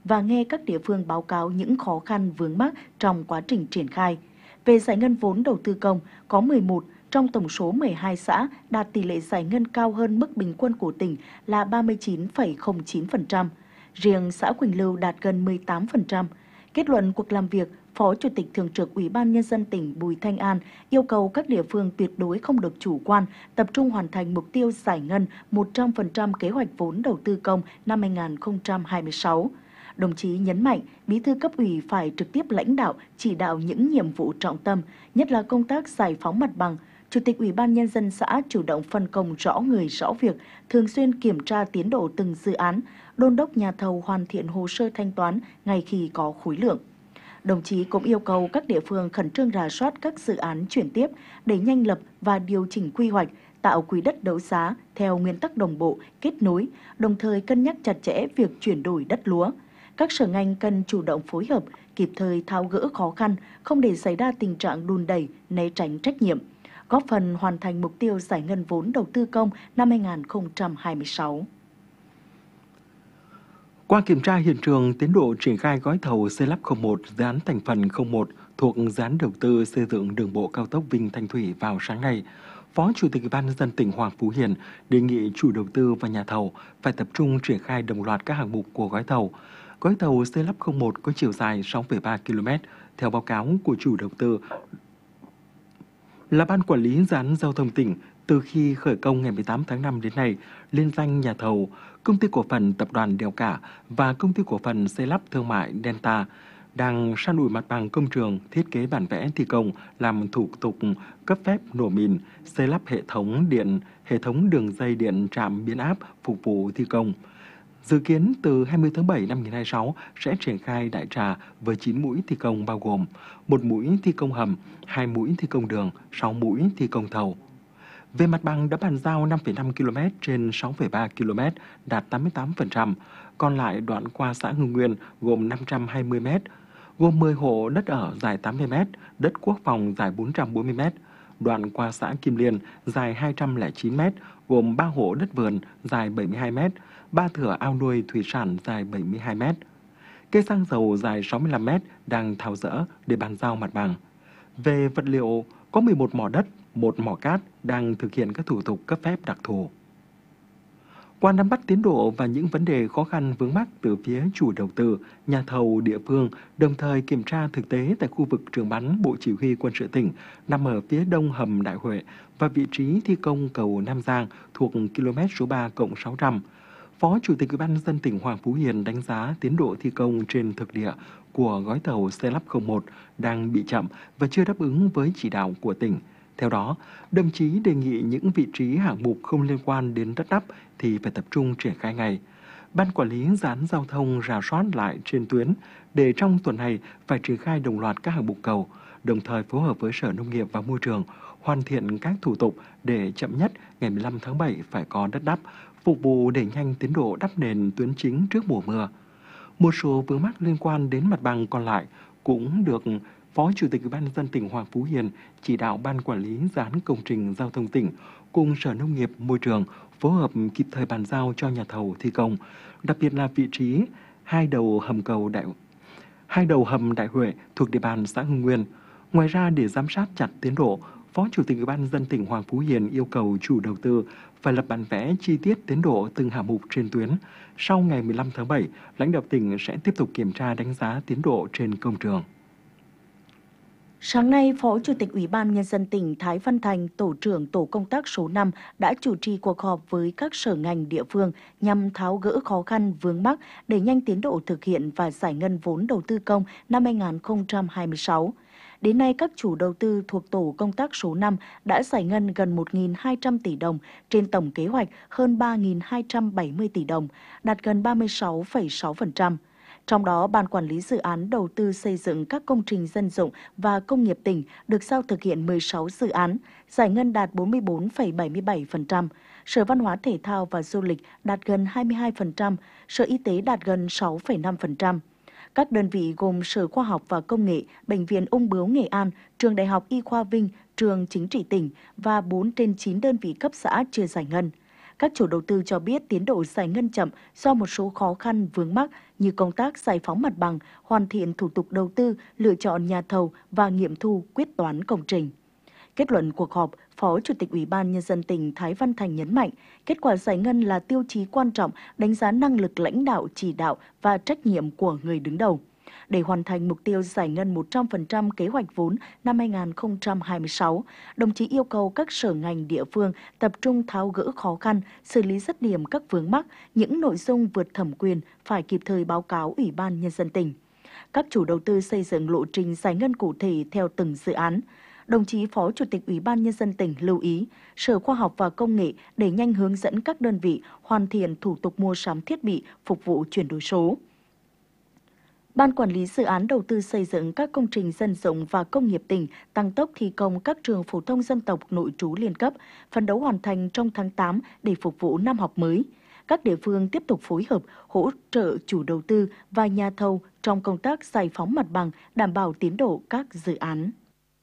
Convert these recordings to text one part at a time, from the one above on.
và nghe các địa phương báo cáo những khó khăn vướng mắc trong quá trình triển khai. Về giải ngân vốn đầu tư công, có 11 trong tổng số 12 xã đạt tỷ lệ giải ngân cao hơn mức bình quân của tỉnh là 39,09%. Riêng xã Quỳnh Lưu đạt gần 18%. Kết luận cuộc làm việc, Phó Chủ tịch Thường trực Ủy ban Nhân dân tỉnh Bùi Thanh An yêu cầu các địa phương tuyệt đối không được chủ quan, tập trung hoàn thành mục tiêu giải ngân 100% kế hoạch vốn đầu tư công năm 2026. Đồng chí nhấn mạnh, Bí thư cấp ủy phải trực tiếp lãnh đạo, chỉ đạo những nhiệm vụ trọng tâm, nhất là công tác giải phóng mặt bằng. Chủ tịch Ủy ban Nhân dân xã chủ động phân công rõ người rõ việc, thường xuyên kiểm tra tiến độ từng dự án, đôn đốc nhà thầu hoàn thiện hồ sơ thanh toán ngay khi có khối lượng. Đồng chí cũng yêu cầu các địa phương khẩn trương rà soát các dự án chuyển tiếp, đẩy nhanh lập và điều chỉnh quy hoạch, tạo quỹ đất đấu giá theo nguyên tắc đồng bộ, kết nối, đồng thời cân nhắc chặt chẽ việc chuyển đổi đất lúa. Các sở ngành cần chủ động phối hợp, kịp thời tháo gỡ khó khăn, không để xảy ra tình trạng đùn đẩy, né tránh trách nhiệm, góp phần hoàn thành mục tiêu giải ngân vốn đầu tư công năm 2026. Qua kiểm tra hiện trường, tiến độ triển khai gói thầu xây lắp 01 dự án thành phần 01 thuộc dự án đầu tư xây dựng đường bộ cao tốc Vinh Thanh Thủy vào sáng nay, Phó Chủ tịch Ủy ban Nhân dân tỉnh Hoàng Phú Hiền đề nghị chủ đầu tư và nhà thầu phải tập trung triển khai đồng loạt các hạng mục của gói thầu. Gói thầu xây lắp 01 có chiều dài 6,3 km. Theo báo cáo của chủ đầu tư là Ban Quản lý Dự án Giao thông tỉnh, từ khi khởi công ngày 18 tháng 5 đến nay, liên danh nhà thầu, Công ty cổ phần Tập đoàn Đèo Cả và Công ty cổ phần xây lắp thương mại Delta đang san ủi mặt bằng công trường, thiết kế bản vẽ thi công, làm thủ tục cấp phép nổ mìn, xây lắp hệ thống điện, hệ thống đường dây điện trạm biến áp phục vụ thi công. Dự kiến từ 20 tháng 7 năm 2026 sẽ triển khai đại trà với 9 mũi thi công bao gồm 1 mũi thi công hầm, 2 mũi thi công đường, 6 mũi thi công thầu. Về mặt bằng đã bàn giao 5,5 km trên 6,3 km, đạt 88%, còn lại đoạn qua xã Hưng Nguyên gồm 520 m, gồm 10 hộ đất ở dài 80 m, đất quốc phòng dài 440 m, đoạn qua xã Kim Liên dài 209 m, gồm 3 hộ đất vườn dài 72 m, 3 thửa ao nuôi thủy sản dài 72 m. Cây xăng dầu dài 65 m đang tháo dỡ để bàn giao mặt bằng. Về vật liệu, có 11 mỏ đất, 1 mỏ cát đang thực hiện các thủ tục cấp phép đặc thù. Qua nắm bắt tiến độ và những vấn đề khó khăn vướng mắc từ phía chủ đầu tư, nhà thầu địa phương, đồng thời kiểm tra thực tế tại khu vực trường bắn Bộ Chỉ huy Quân sự tỉnh nằm ở phía đông hầm Đại Huệ và vị trí thi công cầu Nam Giang thuộc km số 3+600. Phó Chủ tịch Ủy ban Nhân dân tỉnh Hoàng Phú Hiền đánh giá tiến độ thi công trên thực địa của gói thầu xây lắp 01 đang bị chậm và chưa đáp ứng với chỉ đạo của tỉnh. Theo đó, đồng chí đề nghị những vị trí hạng mục không liên quan đến đất đắp thì phải tập trung triển khai ngay. Ban Quản lý Dự án Giao thông rà soát lại trên tuyến để trong tuần này phải triển khai đồng loạt các hạng mục cầu, đồng thời phối hợp với Sở Nông nghiệp và Môi trường hoàn thiện các thủ tục để chậm nhất ngày 15 tháng 7 phải có đất đắp, phục vụ đẩy nhanh tiến độ đắp nền tuyến chính trước mùa mưa. Một số vướng mắc liên quan đến mặt bằng còn lại cũng được Phó Chủ tịch Ủy ban Nhân dân tỉnh Hoàng Phú Hiền chỉ đạo Ban Quản lý Dự án Công trình Giao thông tỉnh cùng Sở Nông nghiệp Môi trường phối hợp kịp thời bàn giao cho nhà thầu thi công, đặc biệt là vị trí hai đầu hầm Đại Huệ thuộc địa bàn xã Hưng Nguyên. Ngoài ra, để giám sát chặt tiến độ, Phó Chủ tịch Ủy ban Nhân dân tỉnh Hoàng Phú Hiền yêu cầu chủ đầu tư phải lập bản vẽ chi tiết tiến độ từng hạng mục trên tuyến. Sau ngày 15 tháng 7, lãnh đạo tỉnh sẽ tiếp tục kiểm tra đánh giá tiến độ trên công trường. Sáng nay, Phó Chủ tịch Ủy ban Nhân dân tỉnh Thái Văn Thành, Tổ trưởng Tổ công tác số 5 đã chủ trì cuộc họp với các sở ngành địa phương nhằm tháo gỡ khó khăn vướng mắc, đẩy nhanh tiến độ thực hiện và giải ngân vốn đầu tư công năm 2026. Đến nay, các chủ đầu tư thuộc Tổ công tác số 5 đã giải ngân gần 1.200 tỷ đồng trên tổng kế hoạch hơn 3.270 tỷ đồng, đạt gần 36,6%. Trong đó, Ban Quản lý Dự án Đầu tư xây dựng các công trình dân dụng và công nghiệp tỉnh được giao thực hiện 16 dự án, giải ngân đạt 44,77%, Sở Văn hóa Thể thao và Du lịch đạt gần 22%, Sở Y tế đạt gần 6,5%. Các đơn vị gồm Sở Khoa học và Công nghệ, Bệnh viện Ung bướu Nghệ An, Trường Đại học Y khoa Vinh, Trường Chính trị tỉnh và 4 trên 9 đơn vị cấp xã chưa giải ngân. Các chủ đầu tư cho biết tiến độ giải ngân chậm do một số khó khăn vướng mắc như công tác giải phóng mặt bằng, hoàn thiện thủ tục đầu tư, lựa chọn nhà thầu và nghiệm thu quyết toán công trình. Kết luận cuộc họp, Phó Chủ tịch Ủy ban Nhân dân tỉnh Thái Văn Thành nhấn mạnh, kết quả giải ngân là tiêu chí quan trọng đánh giá năng lực lãnh đạo, chỉ đạo và trách nhiệm của người đứng đầu. Để hoàn thành mục tiêu giải ngân 100% kế hoạch vốn năm 2026, đồng chí yêu cầu các sở ngành địa phương tập trung tháo gỡ khó khăn, xử lý dứt điểm các vướng mắc, những nội dung vượt thẩm quyền phải kịp thời báo cáo Ủy ban Nhân dân tỉnh. Các chủ đầu tư xây dựng lộ trình giải ngân cụ thể theo từng dự án. Đồng chí Phó Chủ tịch Ủy ban Nhân dân tỉnh lưu ý, Sở Khoa học và Công nghệ đẩy nhanh hướng dẫn các đơn vị hoàn thiện thủ tục mua sắm thiết bị phục vụ chuyển đổi số. Ban Quản lý Dự án Đầu tư xây dựng các công trình dân dụng và công nghiệp tỉnh tăng tốc thi công các trường phổ thông dân tộc nội trú liên cấp, phấn đấu hoàn thành trong tháng 8 để phục vụ năm học mới. Các địa phương tiếp tục phối hợp, hỗ trợ chủ đầu tư và nhà thầu trong công tác giải phóng mặt bằng, đảm bảo tiến độ các dự án.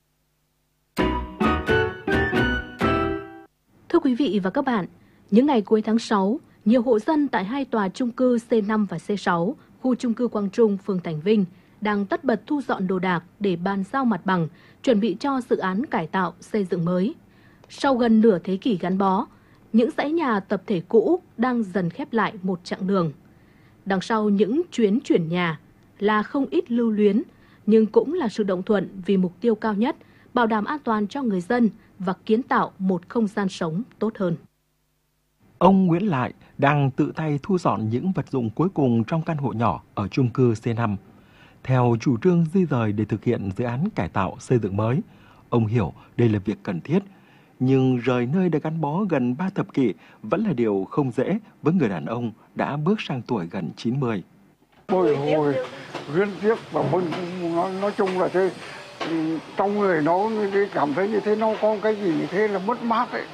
Thưa quý vị và các bạn, những ngày cuối tháng 6, nhiều hộ dân tại hai tòa chung cư C5 và C6, khu chung cư Quang Trung, phường Thành Vinh, đang tất bật thu dọn đồ đạc để bàn giao mặt bằng, chuẩn bị cho dự án cải tạo, xây dựng mới. Sau gần nửa thế kỷ gắn bó, những dãy nhà tập thể cũ đang dần khép lại một chặng đường. Đằng sau những chuyến chuyển nhà là không ít lưu luyến, nhưng cũng là sự đồng thuận vì mục tiêu cao nhất, bảo đảm an toàn cho người dân và kiến tạo một không gian sống tốt hơn. Ông Nguyễn Lại đang tự tay thu dọn những vật dụng cuối cùng trong căn hộ nhỏ ở chung cư C5. Theo chủ trương di rời để thực hiện dự án cải tạo xây dựng mới, ông hiểu đây là việc cần thiết, nhưng rời nơi đã gắn bó gần 3 thập kỷ vẫn là điều không dễ với người đàn ông đã bước sang tuổi gần 90. Bồi hồi, liên tiếp và nói chung là thế, trong người nó cảm thấy như thế, nó có cái gì như thế là mất mát ấy.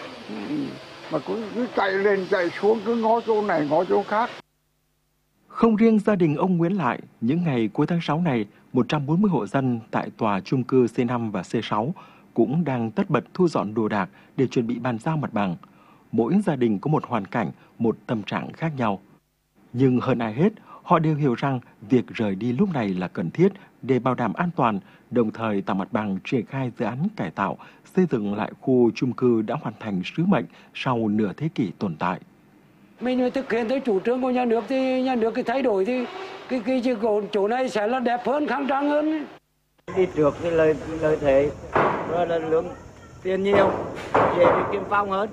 Mà cứ chạy lên chạy xuống, cứ ngó chỗ này ngó chỗ khác. Không riêng gia đình ông Nguyễn Lại, những ngày cuối tháng 6 này, 140 hộ dân tại tòa chung cư C5 và C6 cũng đang tất bật thu dọn đồ đạc để chuẩn bị bàn giao mặt bằng. Mỗi gia đình có một hoàn cảnh, một tâm trạng khác nhau. Nhưng hơn ai hết, họ đều hiểu rằng việc rời đi lúc này là cần thiết để bảo đảm an toàn, đồng thời tạo mặt bằng triển khai dự án cải tạo, xây dựng lại khu chung cư đã hoàn thành sứ mệnh sau nửa thế kỷ tồn tại. Mình thực hiện tới chủ trương của nhà nước thì nhà nước thay đổi thì cái chỗ này sẽ là đẹp hơn, khang trang hơn. Đi trước cái lời thế rồi là lượng tiền nhiều, dễ đi kiếm phong hơn.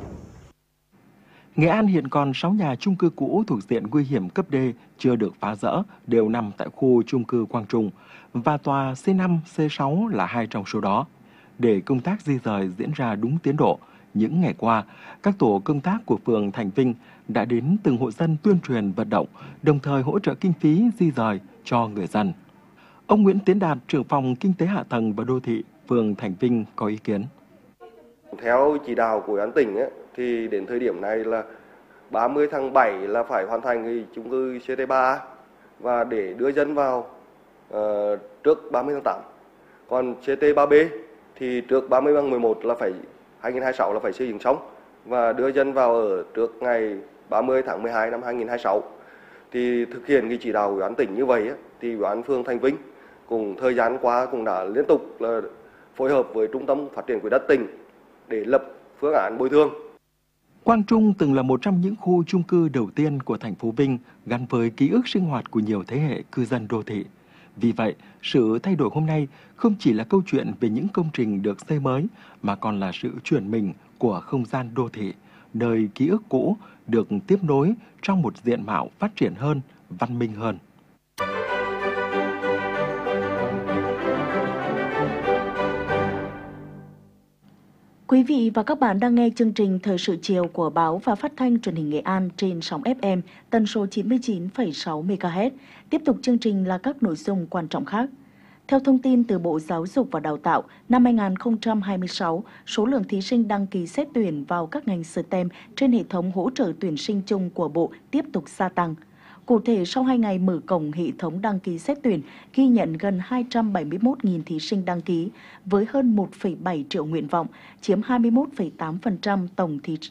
Nghệ An hiện còn 6 nhà chung cư cũ thuộc diện nguy hiểm cấp D chưa được phá rỡ, đều nằm tại khu chung cư Quang Trung, và tòa C5, C6 là 2 trong số đó. Để công tác di rời diễn ra đúng tiến độ, những ngày qua, các tổ công tác của phường Thành Vinh đã đến từng hộ dân tuyên truyền vận động, đồng thời hỗ trợ kinh phí di rời cho người dân. Ông Nguyễn Tiến Đạt, trưởng phòng Kinh tế Hạ tầng và Đô thị, phường Thành Vinh có ý kiến. Theo chỉ đạo của Ủy ban tỉnh thì đến thời điểm này là 30 tháng 7 là phải hoàn thành cái chung cư CT3 và để đưa dân vào trước 30 tháng 8. Còn CT3B thì trước 30 tháng 11 là phải 2026 là phải xây dựng xong và đưa dân vào ở trước ngày 30 tháng 12 năm 2026. Thì thực hiện cái chỉ đạo của Ủy ban tỉnh như vậy thì Ủy ban phường Thành Vinh cùng thời gian qua cũng đã liên tục là phối hợp với Trung tâm Phát triển Quỹ đất tỉnh để lập phương án bồi thường. Quang Trung từng là một trong những khu chung cư đầu tiên của thành phố Vinh gắn với ký ức sinh hoạt của nhiều thế hệ cư dân đô thị. Vì vậy, sự thay đổi hôm nay không chỉ là câu chuyện về những công trình được xây mới mà còn là sự chuyển mình của không gian đô thị, nơi ký ức cũ được tiếp nối trong một diện mạo phát triển hơn, văn minh hơn. Quý vị và các bạn đang nghe chương trình Thời sự chiều của Báo và Phát thanh Truyền hình Nghệ An trên sóng FM tần số 99,6 MHz. Tiếp tục chương trình là các nội dung quan trọng khác. Theo thông tin từ Bộ Giáo dục và Đào tạo, năm 2026, số lượng thí sinh đăng ký xét tuyển vào các ngành STEM trên hệ thống hỗ trợ tuyển sinh chung của Bộ tiếp tục gia tăng. Cụ thể, sau 2 ngày mở cổng hệ thống đăng ký xét tuyển, ghi nhận gần 271.000 thí sinh đăng ký, tổng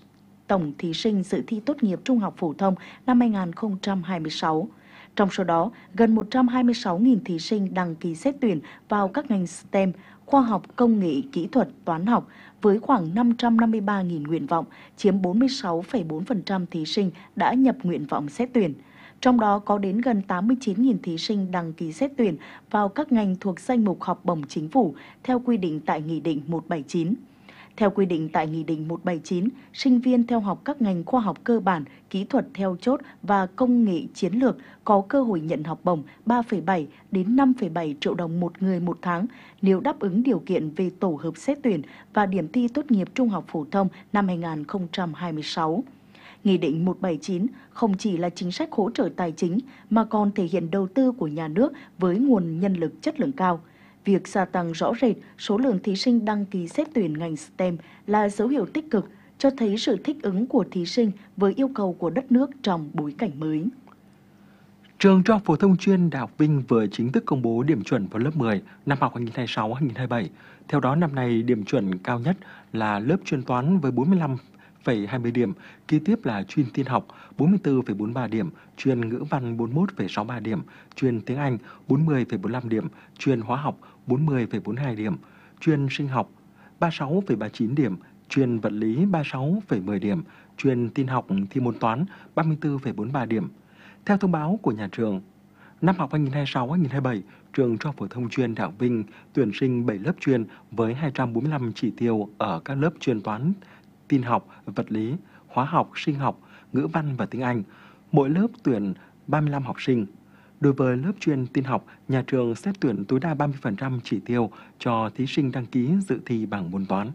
tổng thí sinh dự thi tốt nghiệp trung học phổ thông năm 2026. Trong số đó, gần 126.000 thí sinh đăng ký xét tuyển vào các ngành STEM, khoa học, công nghệ, kỹ thuật, toán học, với khoảng 553.000 nguyện vọng, chiếm 46,4% thí sinh đã nhập nguyện vọng xét tuyển. Trong đó có đến gần 89.000 thí sinh đăng ký xét tuyển vào các ngành thuộc danh mục học bổng chính phủ theo quy định tại Nghị định 179. Theo quy định tại Nghị định 179, sinh viên theo học các ngành khoa học cơ bản, kỹ thuật theo chốt và công nghệ chiến lược có cơ hội nhận học bổng 3,7 đến 5,7 triệu đồng một người một tháng nếu đáp ứng điều kiện về tổ hợp xét tuyển và điểm thi tốt nghiệp trung học phổ thông năm 2026. Nghị định 179 không chỉ là chính sách hỗ trợ tài chính mà còn thể hiện đầu tư của nhà nước với nguồn nhân lực chất lượng cao. Việc gia tăng rõ rệt số lượng thí sinh đăng ký xét tuyển ngành STEM là dấu hiệu tích cực, cho thấy sự thích ứng của thí sinh với yêu cầu của đất nước trong bối cảnh mới. Trường Trung học phổ thông chuyên Đại học Vinh vừa chính thức công bố điểm chuẩn vào lớp 10 năm học 2026-2027. Theo đó, năm nay điểm chuẩn cao nhất là lớp chuyên toán với 45,20 điểm, kế tiếp là chuyên tin học 44,43 điểm, chuyên ngữ văn 41,63 điểm, chuyên tiếng Anh 40,45 điểm, chuyên hóa học 40,42 điểm, chuyên sinh học 36,39 điểm, chuyên vật lý 36,10 điểm, chuyên tin học thi môn toán 34,43 điểm. Theo thông báo của nhà trường, năm học 2026-2027, trường Trung học phổ thông chuyên Đại học Vinh tuyển sinh 7 lớp chuyên với 245 chỉ tiêu ở các lớp chuyên toán, tin học, vật lý, hóa học, sinh học, ngữ văn và tiếng Anh. Mỗi lớp tuyển 35 học sinh. Đối với lớp chuyên tin học, nhà trường xét tuyển tối đa 30% chỉ tiêu cho thí sinh đăng ký dự thi bằng môn toán.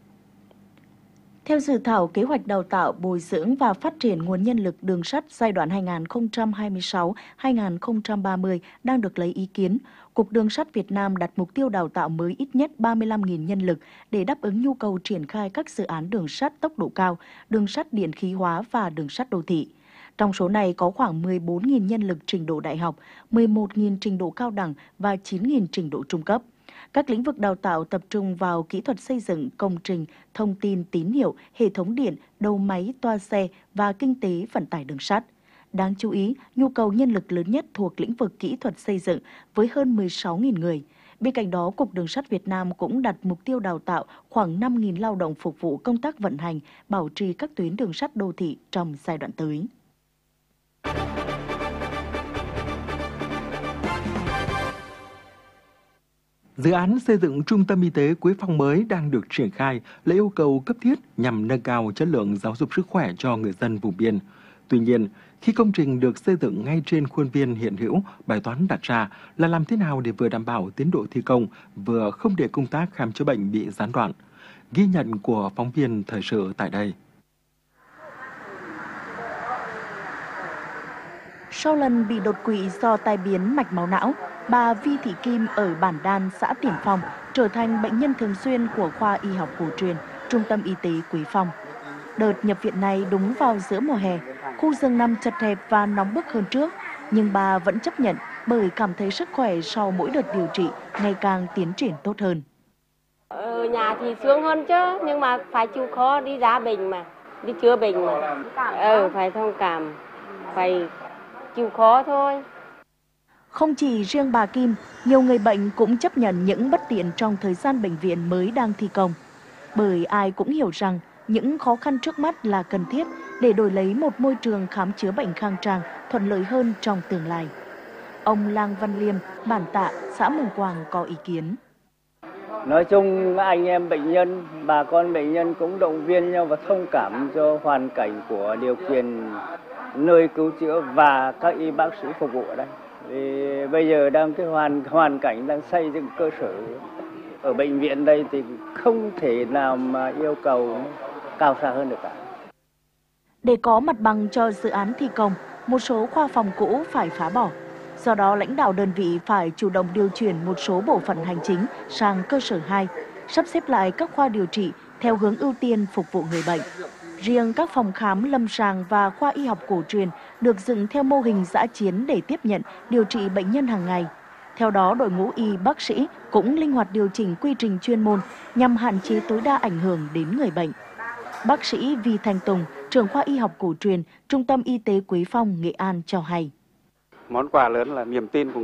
Theo dự thảo kế hoạch đào tạo, bồi dưỡng và phát triển nguồn nhân lực đường sắt giai đoạn 2026-2030 đang được lấy ý kiến, Cục Đường sắt Việt Nam đặt mục tiêu đào tạo mới ít nhất 35.000 nhân lực để đáp ứng nhu cầu triển khai các dự án đường sắt tốc độ cao, đường sắt điện khí hóa và đường sắt đô thị. Trong số này có khoảng 14.000 nhân lực trình độ đại học, 11.000 trình độ cao đẳng và 9.000 trình độ trung cấp. Các lĩnh vực đào tạo tập trung vào kỹ thuật xây dựng, công trình, thông tin, tín hiệu, hệ thống điện, đầu máy, toa xe và kinh tế vận tải đường sắt. Đáng chú ý, nhu cầu nhân lực lớn nhất thuộc lĩnh vực kỹ thuật xây dựng với hơn 16.000 người. Bên cạnh đó, Cục Đường sắt Việt Nam cũng đặt mục tiêu đào tạo khoảng 5.000 lao động phục vụ công tác vận hành, bảo trì các tuyến đường sắt đô thị trong giai đoạn tới. Dự án xây dựng trung tâm y tế Quế Phong mới đang được triển khai là yêu cầu cấp thiết nhằm nâng cao chất lượng giáo dục sức khỏe cho người dân vùng biên. Tuy nhiên, khi công trình được xây dựng ngay trên khuôn viên hiện hữu, bài toán đặt ra là làm thế nào để vừa đảm bảo tiến độ thi công, vừa không để công tác khám chữa bệnh bị gián đoạn. Ghi nhận của phóng viên thời sự tại đây. Sau lần bị đột quỵ do tai biến mạch máu não, bà Vi Thị Kim ở Bản Đan, xã Tiền Phong trở thành bệnh nhân thường xuyên của khoa y học cổ truyền, Trung tâm Y tế Quế Phong. Đợt nhập viện này đúng vào giữa mùa hè, khu giường nằm chật hẹp và nóng bức hơn trước, nhưng bà vẫn chấp nhận bởi cảm thấy sức khỏe sau mỗi đợt điều trị ngày càng tiến triển tốt hơn. Ở nhà thì sướng hơn chứ, nhưng mà phải chịu khó đi ra bệnh mà, đi chữa bệnh mà. Phải thông cảm, phải chịu khó thôi. Không chỉ riêng bà Kim, nhiều người bệnh cũng chấp nhận những bất tiện trong thời gian bệnh viện mới đang thi công. Bởi ai cũng hiểu rằng những khó khăn trước mắt là cần thiết để đổi lấy một môi trường khám chữa bệnh khang trang, thuận lợi hơn trong tương lai. Ông Lang Văn Liêm, Bản Tạ, xã Mường Quàng có ý kiến. Nói chung anh em bệnh nhân, bà con bệnh nhân cũng động viên nhau và thông cảm cho hoàn cảnh của điều kiện nơi cứu chữa và các y bác sĩ phục vụ ở đây. Vì bây giờ đang cái hoàn cảnh đang xây dựng cơ sở ở bệnh viện đây thì không thể nào mà yêu cầu cao xa hơn được cả. Để có mặt bằng cho dự án thi công, một số khoa phòng cũ phải phá bỏ. Do đó, lãnh đạo đơn vị phải chủ động điều chuyển một số bộ phận hành chính sang cơ sở 2, sắp xếp lại các khoa điều trị theo hướng ưu tiên phục vụ người bệnh. Riêng các phòng khám lâm sàng và khoa y học cổ truyền được dựng theo mô hình dã chiến để tiếp nhận, điều trị bệnh nhân hàng ngày. Theo đó, đội ngũ y bác sĩ cũng linh hoạt điều chỉnh quy trình chuyên môn nhằm hạn chế tối đa ảnh hưởng đến người bệnh. Bác sĩ Vi Thanh Tùng, trưởng khoa y học cổ truyền, Trung tâm Y tế Quế Phong, Nghệ An cho hay. Món quà lớn là niềm tin của